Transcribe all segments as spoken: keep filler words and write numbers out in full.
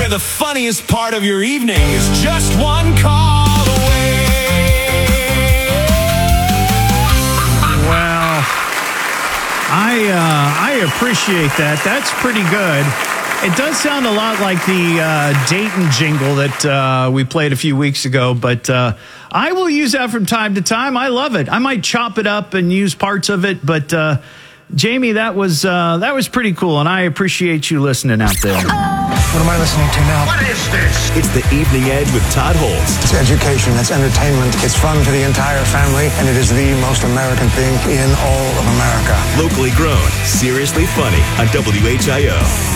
where the funniest part of your evening is just one call away. Well, I uh, I appreciate that. That's pretty good. It does sound a lot like the uh, Dayton jingle that uh, we played a few weeks ago, but uh, I will use that from time to time. I love it. I might chop it up and use parts of it, but uh, Jamie, that was uh, that was pretty cool, and I appreciate you listening out there. What am I listening to now? What is this? It's the Evening Edge with Todd Holtz. It's education, it's entertainment, it's fun for the entire family, and it is the most American thing in all of America. Locally grown, seriously funny on W H I O.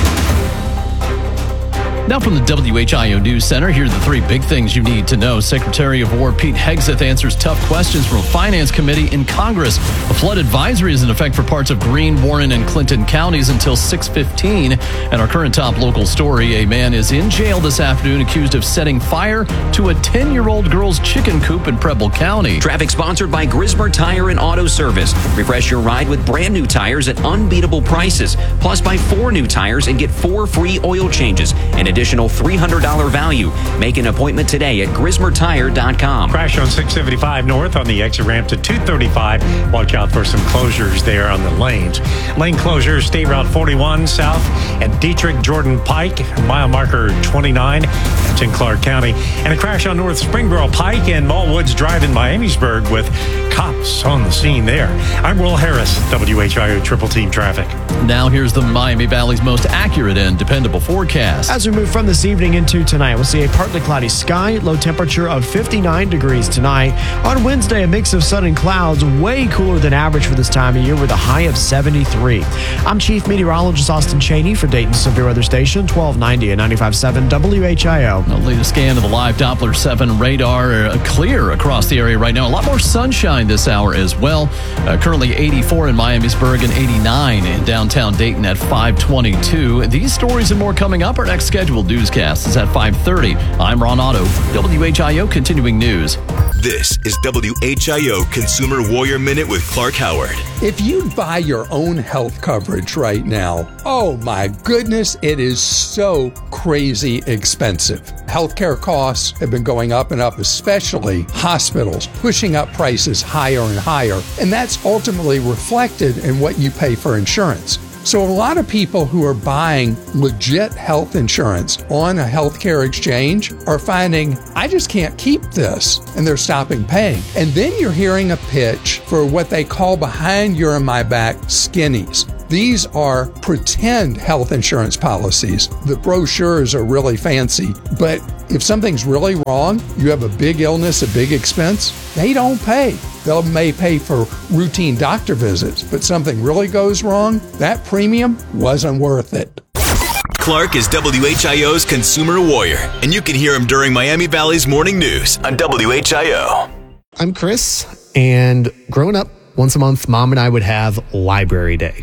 Now from the W H I O News Center, here are the three big things you need to know. Secretary of War Pete Hegseth answers tough questions from a finance committee in Congress. A flood advisory is in effect for parts of Greene, Warren, and Clinton counties until six fifteen. And our current top local story, a man is in jail this afternoon accused of setting fire to a ten-year-old girl's chicken coop in Preble County. Traffic sponsored by Grismer Tire and Auto Service. Refresh your ride with brand new tires at unbeatable prices. Plus, buy four new tires and get four free oil changes. And additional three hundred dollars value. Make an appointment today at grismer tire dot com. Crash on six seventy-five north on the exit ramp to two thirty-five. Watch out for some closures there on the lanes. Lane closures, State Route forty-one south at Dietrich Jordan Pike, mile marker twenty-nine. That's in Clark County. And a crash on North Springboro Pike and Mallwoods Drive in Miamisburg with cops on the scene there. I'm Will Harris, W H I O Triple Team Traffic. Now here's the Miami Valley's most accurate and dependable forecast. As we move from this evening into tonight, we'll see a partly cloudy sky, low temperature of fifty-nine degrees tonight. On Wednesday, a mix of sun and clouds, way cooler than average for this time of year with a high of seventy-three. I'm Chief Meteorologist Austin Cheney for Dayton Severe Weather Station, twelve ninety and ninety-five point seven W H I O. The latest scan of the live Doppler seven radar uh, clear across the area right now. A lot more sunshine this hour as well. Uh, currently eighty-four in Miamisburg and eighty-nine in downtown Dayton at five twenty-two. These stories and more coming up. Our next scheduled newscast is at five thirty. I'm Ron Otto, W H I O Continuing News. This is W H I O Consumer Warrior Minute with Clark Howard. If you buy your own health coverage right now, oh my goodness, it is so crazy expensive. Healthcare costs have been going up and up, especially hospitals, pushing up prices higher and higher. And that's ultimately reflected in what you pay for insurance. So a lot of people who are buying legit health insurance on a healthcare exchange are finding, I just can't keep this, and they're stopping paying. And then you're hearing a pitch for what they call behind your and my back skinnies. These are pretend health insurance policies. The brochures are really fancy, but if something's really wrong, you have a big illness, a big expense, they don't pay. They may pay for routine doctor visits, but something really goes wrong, that premium wasn't worth it. Clark is W H I O's Consumer Warrior, and you can hear him during Miami Valley's Morning News on W H I O. I'm Chris, and growing up, once a month, Mom and I would have Library Day.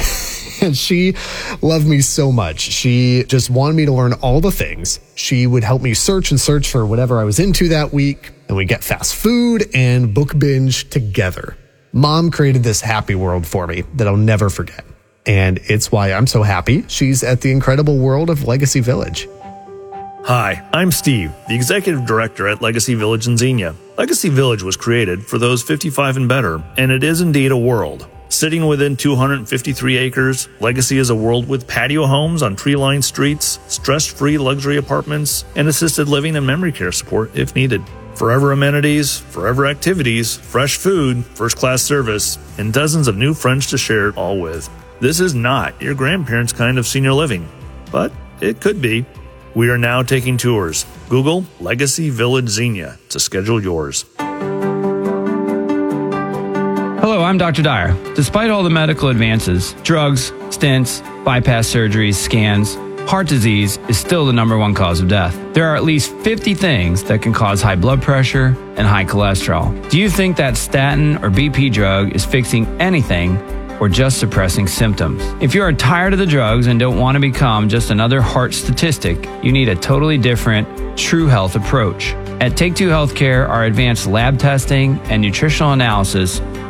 And she loved me so much. She just wanted me to learn all the things. She would help me search and search for whatever I was into that week. And we'd get fast food and book binge together. Mom created this happy world for me that I'll never forget. And it's why I'm so happy she's at the incredible world of Legacy Village. Hi, I'm Steve, the Executive Director at Legacy Village in Xenia. Legacy Village was created for those fifty-five and better, and it is indeed a world. Sitting within two hundred fifty-three acres, Legacy is a world with patio homes on tree-lined streets, stress-free luxury apartments, and assisted living and memory care support if needed. Forever amenities, forever activities, fresh food, first-class service, and dozens of new friends to share it all with. This is not your grandparents' kind of senior living, but it could be. We are now taking tours. Google Legacy Village Xenia to schedule yours. Hello, I'm Doctor Dyer. Despite all the medical advances, drugs, stents, bypass surgeries, scans, heart disease is still the number one cause of death. There are at least fifty things that can cause high blood pressure and high cholesterol. Do you think that statin or B P drug is fixing anything or just suppressing symptoms? If you are tired of the drugs and don't want to become just another heart statistic, you need a totally different, true health approach. At Take Two Healthcare, our advanced lab testing and nutritional analysis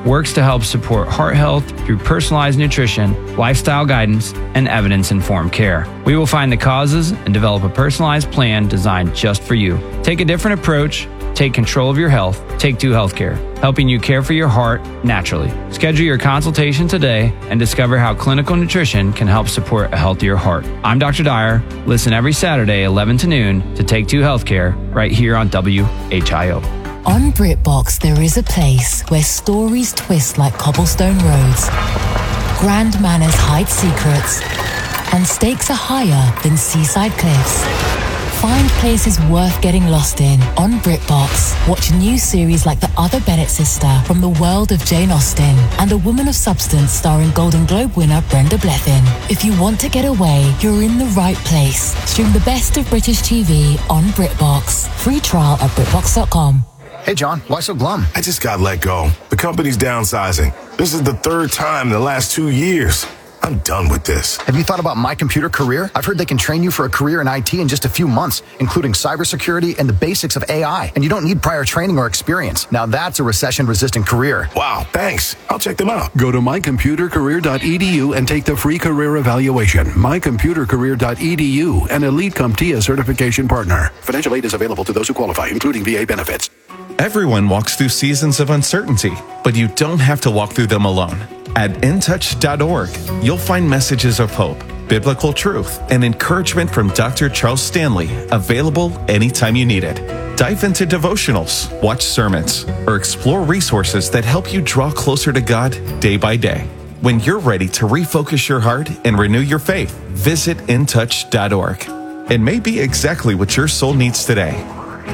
works to help support heart health through personalized nutrition, lifestyle guidance, and evidence-informed care. We will find the causes and develop a personalized plan designed just for you. Take a different approach. Take control of your health. Take Two Healthcare, helping you care for your heart naturally. Schedule your consultation today and discover how clinical nutrition can help support a healthier heart. I'm Doctor Dyer. Listen every Saturday, eleven to noon, to Take Two Healthcare right here on W H I O. On BritBox, there is a place where stories twist like cobblestone roads, grand manners hide secrets, and stakes are higher than seaside cliffs. Find places worth getting lost in on BritBox. Watch new series like The Other Bennett Sister from the world of Jane Austen and A Woman of Substance starring Golden Globe winner Brenda Blethyn. If you want to get away, you're in the right place. Stream the best of British T V on BritBox. Free trial at BritBox dot com. Hey, John, why so glum? I just got let go. The company's downsizing. This is the third time in the last two years. I'm done with this. Have you thought about My Computer Career? I've heard they can train you for a career in I T in just a few months, including cybersecurity and the basics of A I. And you don't need prior training or experience. Now that's a recession-resistant career. Wow, thanks. I'll check them out. Go to my computer career dot e d u and take the free career evaluation. my computer career dot e d u, an Elite CompTIA certification partner. Financial aid is available to those who qualify, including V A benefits. Everyone walks through seasons of uncertainty, but you don't have to walk through them alone. At in touch dot org, you'll find messages of hope, biblical truth, and encouragement from Doctor Charles Stanley, available anytime you need it. Dive into devotionals, watch sermons, or explore resources that help you draw closer to God day by day. When you're ready to refocus your heart and renew your faith, visit in touch dot org. It may be exactly what your soul needs today.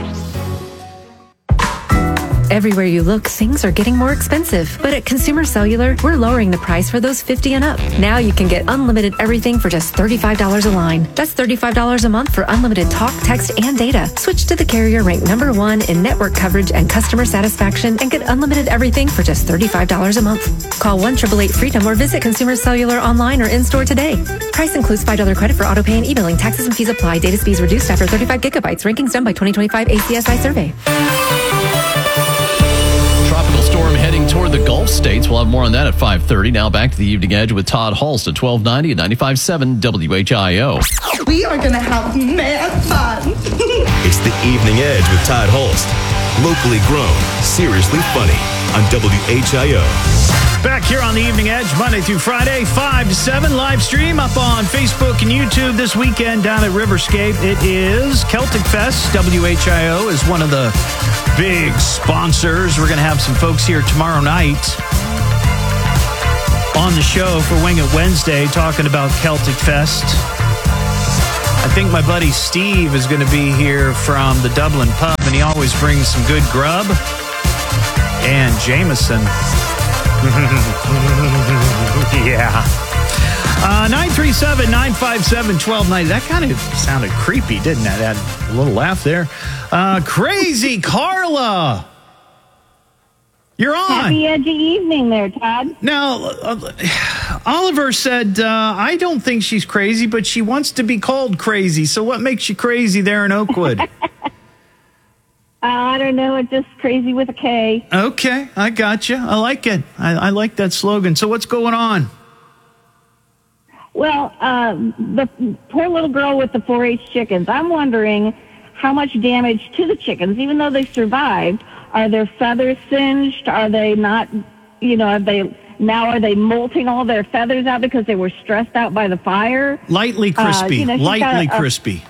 Everywhere you look, things are getting more expensive. But at Consumer Cellular, we're lowering the price for those fifty and up. Now you can get unlimited everything for just thirty-five dollars a line. That's thirty-five dollars a month for unlimited talk, text, and data. Switch to the carrier ranked number one in network coverage and customer satisfaction and get unlimited everything for just thirty-five dollars a month. Call one eight eight eight freedom or visit Consumer Cellular online or in-store today. Price includes five dollars credit for auto pay and e-billing. Taxes and fees apply. Data speeds reduced after thirty-five gigabytes. Rankings done by twenty twenty-five A C S I survey. Tropical storm heading toward the Gulf states. We'll have more on that at five thirty. Now back to the Evening Edge with Todd Hulse at twelve ninety and ninety-five point seven W H I O. We are going to have mad fun. It's the Evening Edge with Todd Hulse. Locally grown, seriously funny on W H I O. Back here on the Evening Edge, Monday through Friday, five to seven, live stream up on Facebook and YouTube this weekend down at Riverscape. It is Celtic Fest. W H I O is one of the big sponsors. We're going to have some folks here tomorrow night on the show for Wing It Wednesday talking about Celtic Fest. I think my buddy Steve is going to be here from the Dublin Pub, and he always brings some good grub and Jameson. Yeah. Uh, nine three seven, nine five seven, one two nine zero. That kind of sounded creepy, didn't it? That had a little laugh there. Uh, crazy Carla. You're on. Happy edgy evening there, Todd. Now, uh, Oliver said, uh, I don't think she's crazy, but she wants to be called crazy. So what makes you crazy there in Oakwood? Uh, I don't know. It's just crazy with a K. Okay, I got you. I like it. I, I like that slogan. So what's going on? Well, uh, the poor little girl with the four H chickens. I'm wondering how much damage to the chickens, even though they survived. Are their feathers singed? Are they not, you know, are they now are they molting all their feathers out because they were stressed out by the fire? Lightly crispy. Uh, you know, Lightly got a, crispy.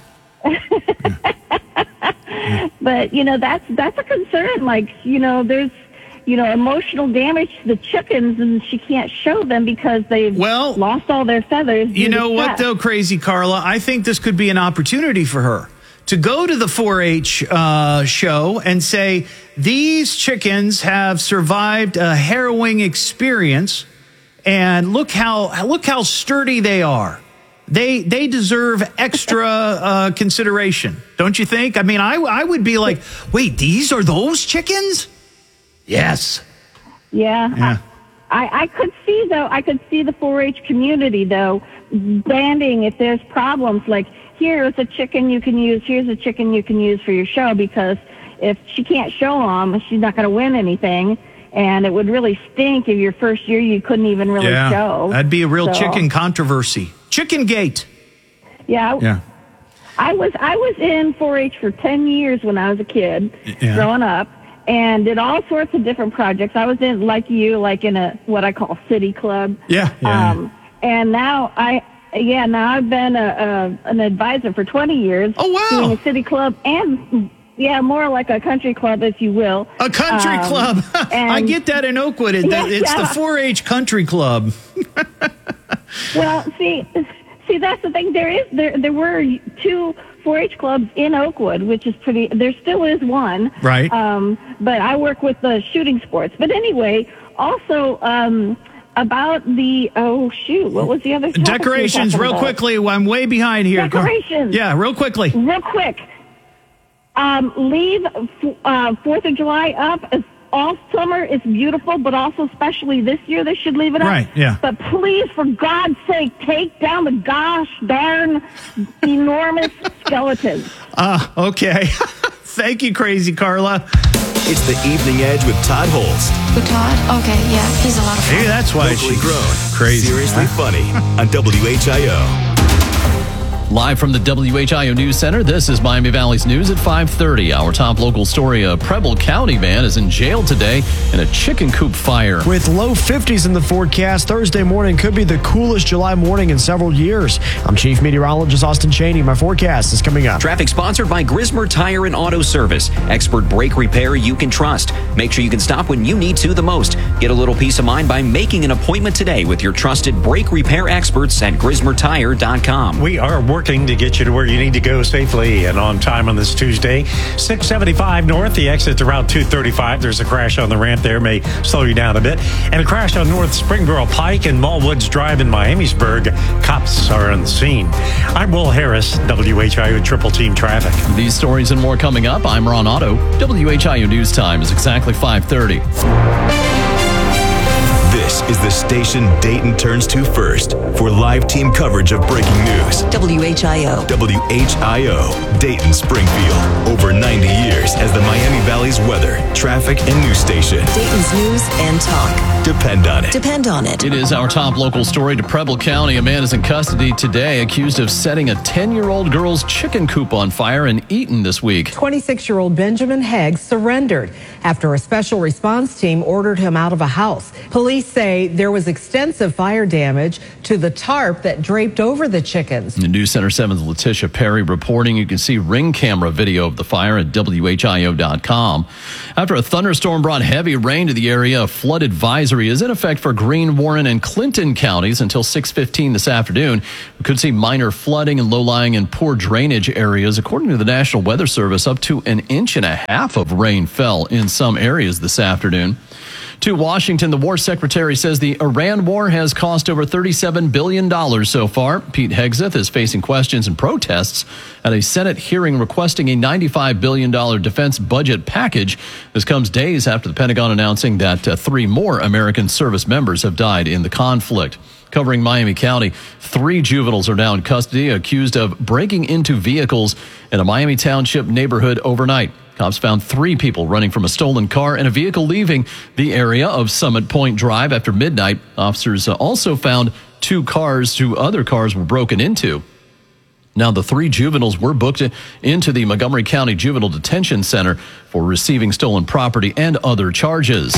But, you know, that's that's a concern. Like, you know, there's, you know, emotional damage to the chickens, and she can't show them because they've well, lost all their feathers. You know what, though, crazy Carla? I think this could be an opportunity for her to go to the four H uh, show and say, these chickens have survived a harrowing experience, and look how look how sturdy they are. They they deserve extra uh, consideration, don't you think? I mean, I, I would be like, wait, these are those chickens? Yes. Yeah. yeah. I, I could see, though, I could see the four H community, though, banding if there's problems. Like, here's a chicken you can use, here's a chicken you can use for your show, because if she can't show them, she's not going to win anything. and it would really stink if your first year you couldn't even really yeah, show. That'd be a real So, chicken controversy. Chicken gate. Yeah. Yeah. I was I was in four H for ten years when I was a kid, Yeah. growing up, and did all sorts of different projects. I was in, like you, like in a what I call city club. Yeah. yeah. Um, and now I, yeah, now I've been a, a an advisor for twenty years. Oh, wow. Doing a city club and, yeah, more like a country club, if you will. A country Um, club. I and- get that in Oakwood. It, Yeah, it's the yeah. four H country club. Well, see, see, that's the thing. There is there there were two four H clubs in Oakwood, which is pretty. There still is one, Right. Um, but I work with the shooting sports. But anyway, also um, about the oh shoot, what was the other topic we were Decorations, talking real about? quickly. I'm way behind here. Go- Decorations. Yeah, real quickly. Real quick. Um, leave uh, Fourth of July up. As all summer it's beautiful, but also especially this year they should leave it up. Right, yeah. But please, for God's sake, take down the gosh darn enormous skeletons. Ah, okay. Thank you, Crazy Carla. It's the Evening Edge with Todd Holst. With Todd? Okay, yeah, he's a lot of fun. Maybe that's why Locally she's grown, crazy. seriously huh? funny on W H I O. Live from the W H I O News Center, this is Miami Valley's News at five thirty. Our top local story, a Preble County man is in jail today in a chicken coop fire. With low fifties in the forecast, Thursday morning could be the coolest July morning in several years. I'm Chief Meteorologist Austin Cheney. My forecast is coming up. Traffic sponsored by Grismer Tire and Auto Service. Expert brake repair you can trust. Make sure you can stop when you need to the most. Get a little peace of mind by making an appointment today with your trusted brake repair experts at grismer tire dot com. We are working to get you to where you need to go safely and on time on this Tuesday. six seventy-five north, the exit to Route two thirty-five. There's a crash on the ramp there, may slow you down a bit. And a crash on North Springboro Pike and Mallwoods Drive in Miamisburg. Cops are on the scene. I'm Will Harris, W H I O Triple Team Traffic. These stories and more coming up. I'm Ron Otto. W H I O News Time is exactly five thirty. This is the station Dayton turns to first for live team coverage of breaking news. W H I O. W H I O, Dayton Springfield. Over ninety years as the Miami Valley's weather, traffic, and news station. Dayton's news and talk. Depend on it. Depend on it. It is our top local story to Preble County. A man is in custody today accused of setting a ten-year-old girl's chicken coop on fire in Eaton this week. twenty-six-year-old Benjamin Hegg surrendered after a special response team ordered him out of a house. Police say there was extensive fire damage to the tarp that draped over the chickens. The News Center seven's Letitia Perry reporting. You can see ring camera video of the fire at W H I O dot com. After a thunderstorm brought heavy rain to the area, a flood advisory is in effect for Greene, Warren, and Clinton counties until six fifteen this afternoon. We could see minor flooding in low-lying and poor drainage areas. According to the National Weather Service, up to an inch and a half of rain fell in some areas this afternoon. To Washington, the war secretary says the Iran war has cost over thirty-seven billion dollars so far. Pete Hegseth is facing questions and protests at a Senate hearing requesting a ninety-five billion dollars defense budget package. This comes days after the Pentagon announcing that uh, three more American service members have died in the conflict. Covering Miami County, three juveniles are now in custody accused of breaking into vehicles in a Miami Township neighborhood overnight. Cops found three people running from a stolen car and a vehicle leaving the area of Summit Point Drive after midnight. Officers also found two cars, two other cars were broken into. Now, the three juveniles were booked into the Montgomery County Juvenile Detention Center for receiving stolen property and other charges.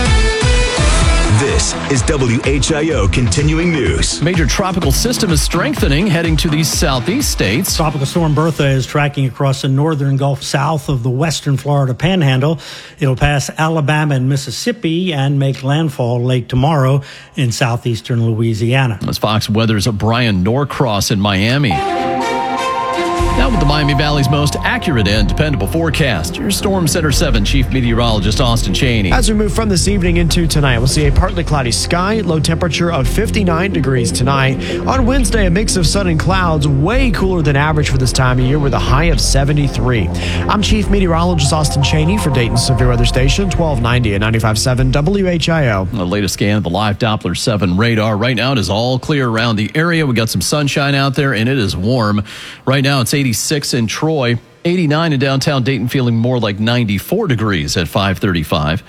This is W H I O Continuing News. Major tropical system is strengthening, heading to the southeast states. Tropical Storm Bertha is tracking across the northern Gulf south of the western Florida Panhandle. It'll pass Alabama and Mississippi and make landfall late tomorrow in southeastern Louisiana. As Fox Weather's Brian Norcross in Miami. Now with the Miami Valley's most accurate and dependable forecast, your Storm Center seven Chief Meteorologist Austin Cheney. As we move from this evening into tonight, we'll see a partly cloudy sky, low temperature of fifty-nine degrees tonight. On Wednesday, a mix of sun and clouds, way cooler than average for this time of year with a high of seventy-three. I'm Chief Meteorologist Austin Cheney for Dayton Severe Weather Station, twelve ninety and ninety-five point seven W H I O. The latest scan of the live Doppler seven radar. Right now it is all clear around the area. We got some sunshine out there and it is warm. Right now it's eighty-six in Troy, eighty-nine in downtown Dayton, feeling more like ninety-four degrees at five thirty-five.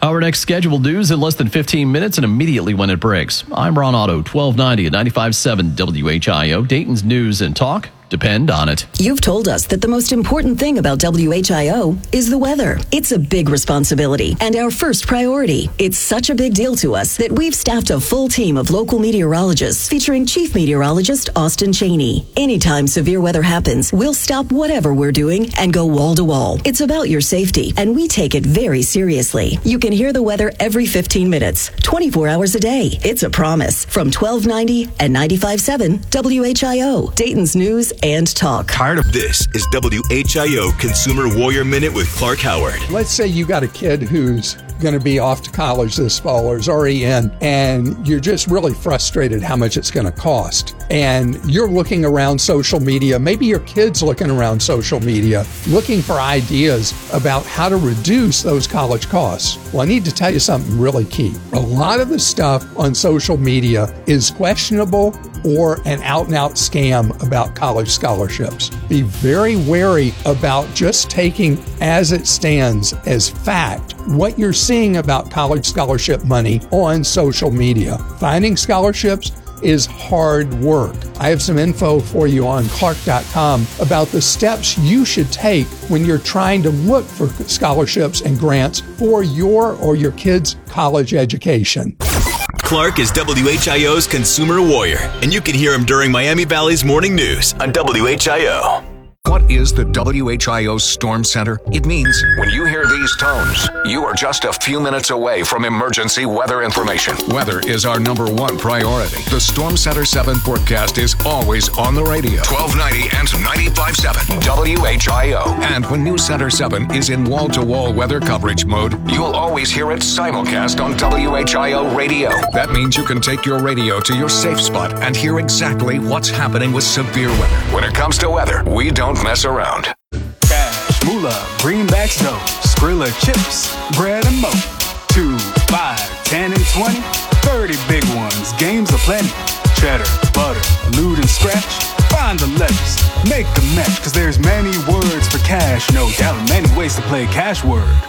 Our next scheduled news in less than fifteen minutes and immediately when it breaks. I'm Ron Otto, twelve ninety at ninety-five point seven W H I O. Dayton's news and talk. Depend on it. You've told us that the most important thing about W H I O is the weather. It's a big responsibility and our first priority. It's such a big deal to us that we've staffed a full team of local meteorologists featuring Chief Meteorologist Austin Cheney. Anytime severe weather happens, we'll stop whatever we're doing and go wall to wall. It's about your safety, and we take it very seriously. You can hear the weather every fifteen minutes, twenty-four hours a day. It's a promise. From twelve ninety and ninety-five point seven W H I O, Dayton's news and talk. Tired of this is W H I O Consumer Warrior Minute with Clark Howard. Let's say you got a kid who's going to be off to college this fall or is already in, and you're just really frustrated how much it's going to cost. And you're looking around social media, maybe your kid's looking around social media, looking for ideas about how to reduce those college costs. Well, I need to tell you something really key. A lot of the stuff on social media is questionable or an out-and-out scam about college scholarships. Be very wary about just taking as it stands as fact what you're seeing about college scholarship money on social media. Finding scholarships is hard work. I have some info for you on Clark dot com about the steps you should take when you're trying to look for scholarships and grants for your or your kid's college education. Clark is W H I O's Consumer Warrior, and you can hear him during Miami Valley's Morning News on W H I O. What is the W H I O Storm Center? It means when you hear these tones, you are just a few minutes away from emergency weather information. Weather is our number one priority. The Storm Center seven forecast is always on the radio. twelve ninety and ninety-five point seven W H I O. And when News Center seven is in wall-to-wall weather coverage mode, you'll always hear it simulcast on W H I O radio. That means you can take your radio to your safe spot and hear exactly what's happening with severe weather. When it comes to weather, we don't mess around. Cash, moolah, greenbacks, dough, Skrilla chips, bread and mo. Two, five, ten and twenty, thirty big ones, games aplenty. Cheddar, butter, loot and scratch. Find the letters, make a match, cause there's many words for cash, no doubt, many ways to play cash word.